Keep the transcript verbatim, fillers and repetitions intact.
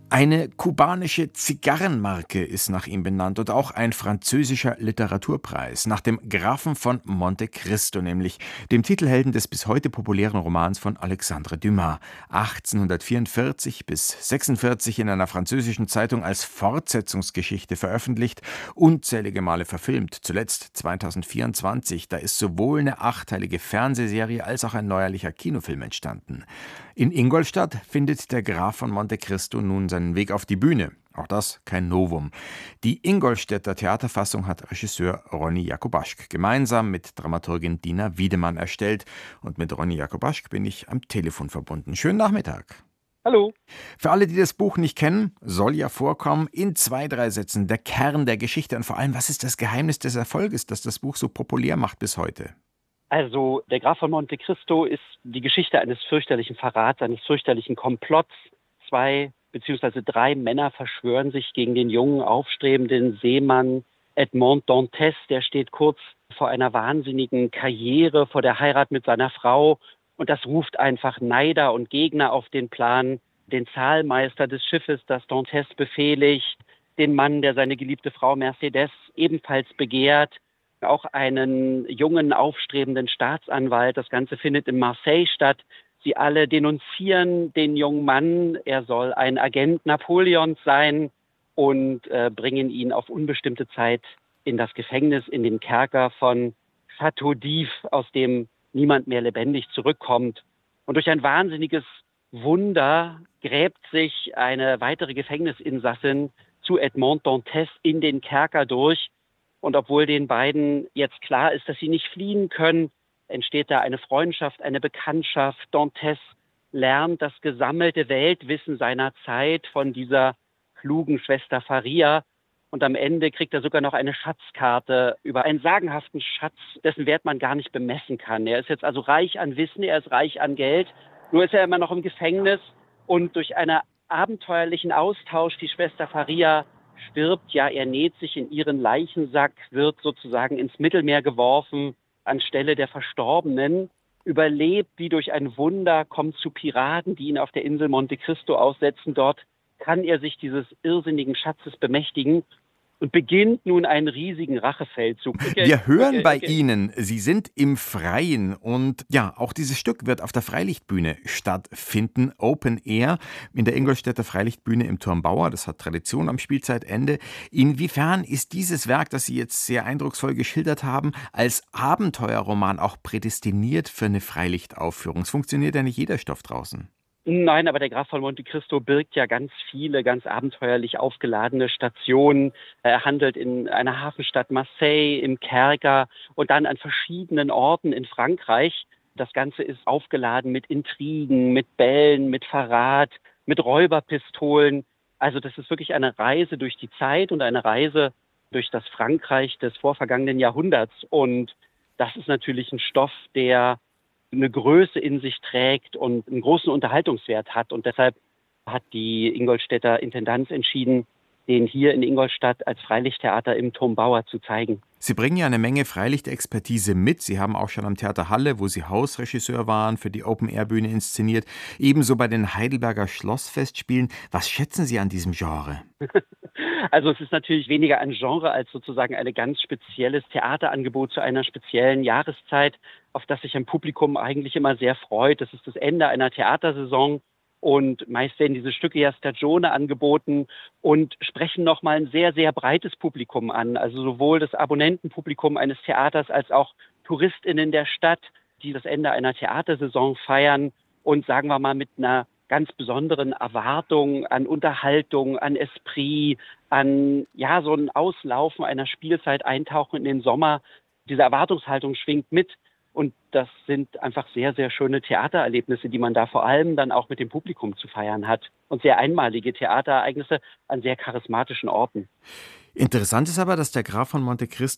Eine kubanische Zigarrenmarke ist nach ihm benannt und auch ein französischer Literaturpreis, nach dem Grafen von Monte Cristo, nämlich dem Titelhelden des bis heute populären Romans von Alexandre Dumas. achtzehnhundertvierundvierzig bis sechsundvierzig in einer französischen Zeitung als Fortsetzungsgeschichte veröffentlicht, unzählige Male verfilmt, zuletzt zweitausendvierundzwanzig. Da ist sowohl eine achteilige Fernsehserie als auch ein neuerlicher Kinofilm entstanden. In Ingolstadt findet der Graf von Monte Cristo nun seinen Weg auf die Bühne. Auch das kein Novum. Die Ingolstädter Theaterfassung hat Regisseur Ronny Jakubaschk gemeinsam mit Dramaturgin Dina Wiedemann erstellt. Und mit Ronny Jakubaschk bin ich am Telefon verbunden. Schönen Nachmittag. Hallo. Für alle, die das Buch nicht kennen, soll ja vorkommen, in zwei, drei Sätzen der Kern der Geschichte. Und vor allem, was ist das Geheimnis des Erfolges, das das Buch so populär macht bis heute? Also der Graf von Monte Cristo ist die Geschichte eines fürchterlichen Verrats, eines fürchterlichen Komplotts. Zwei beziehungsweise drei Männer verschwören sich gegen den jungen, aufstrebenden Seemann Edmond Dantes. Der steht kurz vor einer wahnsinnigen Karriere, vor der Heirat mit seiner Frau. Und das ruft einfach Neider und Gegner auf den Plan. Den Zahlmeister des Schiffes, das Dantes befehligt, den Mann, der seine geliebte Frau Mercedes ebenfalls begehrt, auch einen jungen, aufstrebenden Staatsanwalt. Das Ganze findet in Marseille statt. Sie alle denunzieren den jungen Mann. Er soll ein Agent Napoleons sein und äh, bringen ihn auf unbestimmte Zeit in das Gefängnis, in den Kerker von Château d'If, aus dem niemand mehr lebendig zurückkommt. Und durch ein wahnsinniges Wunder gräbt sich eine weitere Gefängnisinsassin zu Edmond Dantes in den Kerker durch. Und obwohl den beiden jetzt klar ist, dass sie nicht fliehen können, entsteht da eine Freundschaft, eine Bekanntschaft. Dantes lernt das gesammelte Weltwissen seiner Zeit von dieser klugen Schwester Faria. Und am Ende kriegt er sogar noch eine Schatzkarte über einen sagenhaften Schatz, dessen Wert man gar nicht bemessen kann. Er ist jetzt also reich an Wissen, er ist reich an Geld. Nur ist er immer noch im Gefängnis. Und durch einen abenteuerlichen Austausch, die Schwester Faria stirbt, ja, er näht sich in ihren Leichensack, wird sozusagen ins Mittelmeer geworfen, anstelle der Verstorbenen, überlebt wie durch ein Wunder, kommt zu Piraten, die ihn auf der Insel Monte Cristo aussetzen. Dort kann er sich dieses irrsinnigen Schatzes bemächtigen und beginnt nun einen riesigen Rachefeldzug. Okay, Wir hören okay, bei okay. Ihnen, Sie sind im Freien und ja, auch dieses Stück wird auf der Freilichtbühne stattfinden, Open Air, in der Ingolstädter Freilichtbühne im Turmbauer. Das hat Tradition am Spielzeitende. Inwiefern ist dieses Werk, das Sie jetzt sehr eindrucksvoll geschildert haben, als Abenteuerroman auch prädestiniert für eine Freilichtaufführung? Es funktioniert ja nicht jeder Stoff draußen. Nein, aber der Graf von Monte Cristo birgt ja ganz viele, ganz abenteuerlich aufgeladene Stationen. Er handelt in einer Hafenstadt Marseille, im Kerker und dann an verschiedenen Orten in Frankreich. Das Ganze ist aufgeladen mit Intrigen, mit Bällen, mit Verrat, mit Räuberpistolen. Also das ist wirklich eine Reise durch die Zeit und eine Reise durch das Frankreich des vorvergangenen Jahrhunderts. Und das ist natürlich ein Stoff, der eine Größe in sich trägt und einen großen Unterhaltungswert hat. Und deshalb hat die Ingolstädter Intendanz entschieden, den hier in Ingolstadt als Freilichttheater im Turmbauer zu zeigen. Sie bringen ja eine Menge Freilichtexpertise mit. Sie haben auch schon am Theater Halle, wo Sie Hausregisseur waren, für die Open-Air-Bühne inszeniert. Ebenso bei den Heidelberger Schlossfestspielen. Was schätzen Sie an diesem Genre? Also es ist natürlich weniger ein Genre als sozusagen ein ganz spezielles Theaterangebot zu einer speziellen Jahreszeit, auf das sich ein Publikum eigentlich immer sehr freut. Das ist das Ende einer Theatersaison. Und meist werden diese Stücke ja Stagione angeboten und sprechen nochmal ein sehr, sehr breites Publikum an. Also sowohl das Abonnentenpublikum eines Theaters als auch TouristInnen der Stadt, die das Ende einer Theatersaison feiern und sagen wir mal mit einer ganz besonderen Erwartung an Unterhaltung, an Esprit, an ja so ein Auslaufen einer Spielzeit, Eintauchen in den Sommer. Diese Erwartungshaltung schwingt mit. Und das sind einfach sehr, sehr schöne Theatererlebnisse, die man da vor allem dann auch mit dem Publikum zu feiern hat. Und sehr einmalige Theaterereignisse an sehr charismatischen Orten. Interessant ist aber, dass der Graf von Monte Cristo